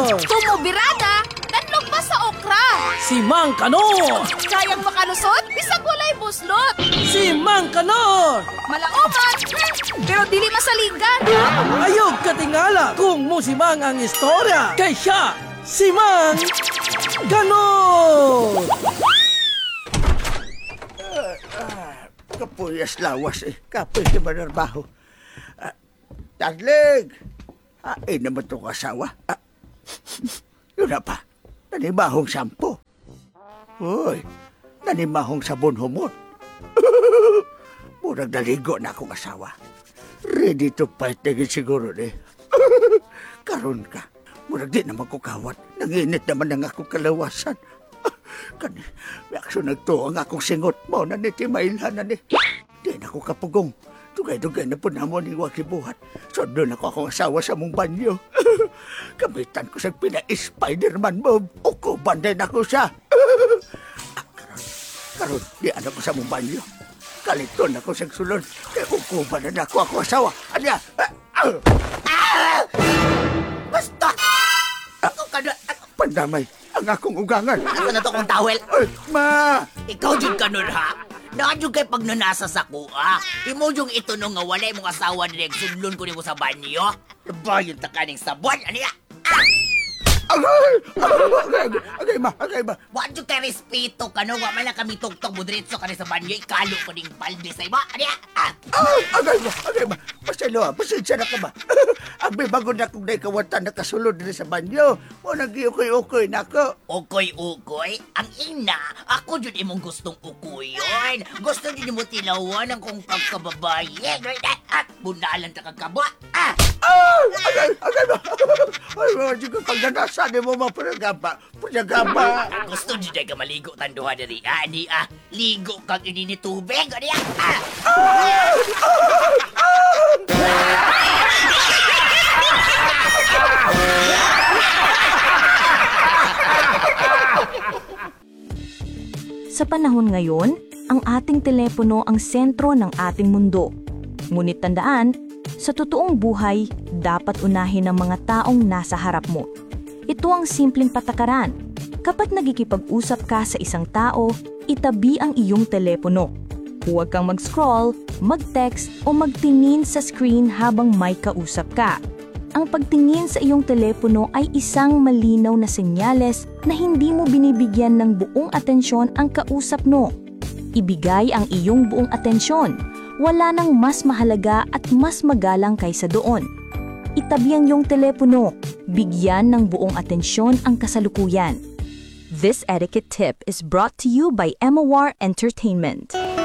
Tumubirada, tanlog pa sa okra. Si Mang Kanor! Kayang makalusot, bisag walay buslot. Si Mang Kanor! Malaoman, pero dili masalingan. Ayog katingala kung musimang ang istorya. Kay siya, si Mang Kanor! Kapuyas lawas eh. Kapoy si Manarbaho. Taglig! Naman itong asawa. Yun na pa. Nanimahong sampo. Uy, nanimahong sabon humot. Murag naligo na akong asawa. Ready to fight na siguro eh. Karon ka. Murag di naman ko kawat. Nanginit naman ang akong kalawasan. Kani, reaksyon nagtuo ang akong singot mo na ni Timailhan na ni. Di na ako kapugong. Dugay-dugay na po namo ni Wakibuhat. So doon ako akong asawa sa mong banyo. Kamitan ko sa pina-Spider-Man mo. Ukuban din ako siya. Karon, di ano ko sa mong banyo. Kaliton ako sa sulod. Kaya ukuban na ako asawa. Anya? Basta! Ako kada... Pandamay, ang akong ugangan. Asa na to kong towel? Ma! Ikaw dyan ka nun, ha? Nakadyo kay pag nanasa sa kuha. Imo yung ito nung nga walay mong asawa na nagsunlon ko ni mo sa banyo. Ba yung takaning sabon? Ano ya? Agay ma! Wa yung kay respeto ka no? Wa man lang kami tugtog mo diretso ka sa banyo. Ikalo ko ning balde sa iba. Ano ya? Agay ma! Pasensya na ka ba? Ang bago na kong naikawatan na kasulod na sa banyo. O nag-iukoy-ukoy na ako. Ukoy-ukoy? Ang ina, ako dyan imong gustong ukoyon. Gusto din mo tilawan ang kong pagkababae. At bunalan ka kagkabwa. Agay ma! Ay, mga ko pag nanasan mo mapuragaba. Gusto din ka maligo tanduhan na rin. Ligo kang ininitubig. Ano yan? Sa panahon ngayon, ang ating telepono ang sentro ng ating mundo. Ngunit tandaan, sa totoong buhay, dapat unahin ng mga taong nasa harap mo. Ito ang simpleng patakaran. Kapag nagkikipag-usap ka sa isang tao, itabi ang iyong telepono. Huwag kang mag-scroll, mag-text o magtingin sa screen habang may kausap ka. Ang pagtingin sa iyong telepono ay isang malinaw na senyales na hindi mo binibigyan ng buong atensyon ang kausap mo. Ibigay ang iyong buong atensyon. Wala nang mas mahalaga at mas magalang kaysa doon. Itabi ang iyong telepono. Bigyan ng buong atensyon ang kasalukuyan. This etiquette tip is brought to you by MOR Entertainment.